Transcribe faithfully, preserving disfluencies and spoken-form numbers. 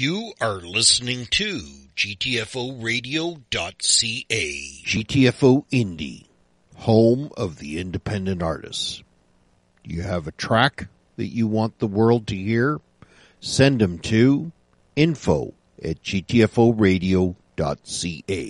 You are listening to G T F O radio dot C A. G T F O Indie, home of the independent artists. Do you have a track that you want the world to hear? Send them to info at G T F O radio dot C A.